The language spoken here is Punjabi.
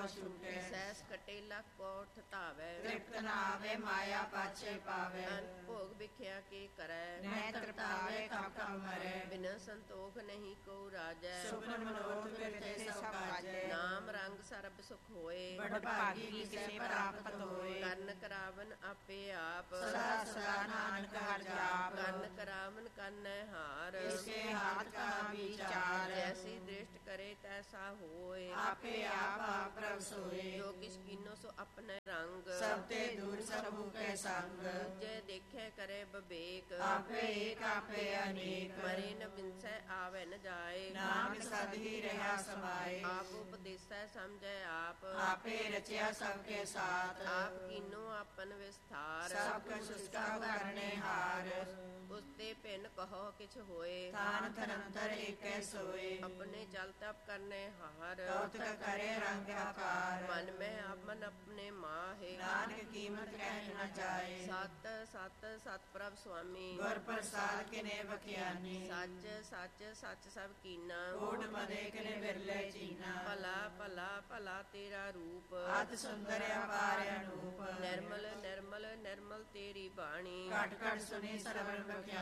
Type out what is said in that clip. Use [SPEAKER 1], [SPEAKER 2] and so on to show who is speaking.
[SPEAKER 1] ਛੂਟੈ।
[SPEAKER 2] ਸੈਸ ਕਟੇ ਲੱਖ ਕੋਠ ਧਾਵੈ,
[SPEAKER 1] ਤ੍ਰਿਪਤ ਨਾ ਆਵੇ ਮਾਇਆ ਪਾਛੇ ਪਾਵੈ।
[SPEAKER 2] ਅੰਤ ਭੋਗ ਵਿਖਿਆ ਕੀ ਕਰੈ,
[SPEAKER 1] ਨਹਿ ਤ੍ਰਿਪਤਾਵੇ ਕਬ ਕਬ ਮਰੈ।
[SPEAKER 2] ਬਿਨ ਸੰਤੋਖ ਨਹੀਂ ਕੋ ਰਾਜੈ,
[SPEAKER 1] ਸੁਪਨ ਮਨੋਰਥ ਬਿਰਥੇ ਸਭ ਕਾਜੈ।
[SPEAKER 2] ਨਾਮ ਰੰਗ ਸਰਬ ਸੁਖ ਹੋਏ,
[SPEAKER 1] ਬੜ ਭਾਗੀ ਕਿਸੇ ਪ੍ਰਾਪਤ ਹੋਏ।
[SPEAKER 2] ਕਰਨ ਕਰਾਵਨ ਆਪੇ ਆਪ,
[SPEAKER 1] ਸਦਾ ਸਦਾ ਨਾਨਕ ਹਰਿ ਜਾਪ।
[SPEAKER 2] ਕਰਨ ਕਰਾਵਨ ਕੰਨੈ ਹਾਰ,
[SPEAKER 1] ਇਸਕੇ ਹਾਥ ਕਾ ਵਿਚਾਰ।
[SPEAKER 2] ਜੈਸੀ ਦ੍ਰਿਸ਼ਟ ਕਰੇ ਤੈਸਾ ਹੋਏ,
[SPEAKER 1] ਆਪੇ ਆਪ ਪ੍ਰਭ ਸੋਏ।
[SPEAKER 2] ਜੋ ਕਿਛ ਕੀਨੋ ਸੋ ਆਪਣੇ ਰੰਗ,
[SPEAKER 1] ਸਭ ਤੇ ਦੂਰ ਸਭੂ ਕੈ ਸੰਗ।
[SPEAKER 2] ਦੂਜੇ ਦੇਖੇ ਕਰੇ ਬਵੇਕ,
[SPEAKER 1] ਆਪੇ ਏਕ ਆਪੇ ਅਨੇਕ।
[SPEAKER 2] ਮਰੇ ਨ ਬਿਨਸੈ ਆਵੈ ਨ ਜਾਏ,
[SPEAKER 1] ਨਾਨਕ ਸਦ ਹੀ ਰਹਾ ਸਮਾਏ।
[SPEAKER 2] ਆਪ ਉਪਦੇਸੈ ਸਮਝੈ ਆਪ,
[SPEAKER 1] ਆਪੇ ਰਚਿਆ ਸਭ ਕੇ ਸਾਥ।
[SPEAKER 2] ਆਪ ਕੀਨੋ ਆਪਨ ਵਿਸਥਾਰ,
[SPEAKER 1] ਸਭ ਕੁਛ ਉਸਕਾ ਕਰਨੇ ਹਾਰ।
[SPEAKER 2] ਉਸਤੇ ਭਿੰਨ ਕਹੋ ਕਿਛ ਹੋਏ,
[SPEAKER 1] ਤਾਨ ਧਰੰਤਰ ਏਕੈ ਸੋਏ।
[SPEAKER 2] ਆਪਣੇ ਚਲ ਤਪ ਕਰਨੇ ਹਾਰ,
[SPEAKER 1] ਕੌਤਕ ਕਰੇ ਰੰਗ ਆਕਾਰ।
[SPEAKER 2] ਮਨ ਮੈਂ ਆਪਨ ਆਪਣੇ ਮਾਹੇ,
[SPEAKER 1] ਨਾਨਕ ਕੀਮਤ ਕਹਿ ਨ ਜਾਏ।
[SPEAKER 2] ਸਤ ਸਤ ਸਤ ਪ੍ਰਭ ਸੁਆਮੀ,
[SPEAKER 1] ਗੁਰ ਪ੍ਰਸਾਦ ਕਿਨੇ ਬਖਿਆਨੀ।
[SPEAKER 2] ਸੱਚ ਸੱਚ ਸੱਚ ਸਭ ਕੀਨਾ,
[SPEAKER 1] ਕੋਟ ਮਦੇ ਕਿਨੇ ਬਿਰਲੇ ਚੀਨਾ।
[SPEAKER 2] ਭਲਾ ਭਲਾ ਭਲਾ ਤੇਰਾ ਰੂਪ,
[SPEAKER 1] ਅਤ ਸੁੰਦਰ ਅਪਾਰ ਅਨੂਪ।
[SPEAKER 2] ਨਿਰਮਲ ਨਿਰਮਲ ਨਿਰਮਲ ਤੇਰੀ ਬਾਣੀ,
[SPEAKER 1] ਘਟ ਘਟ ਸੁਣੀ ਸਰਵਣ ਬਖਿਆਨੀ।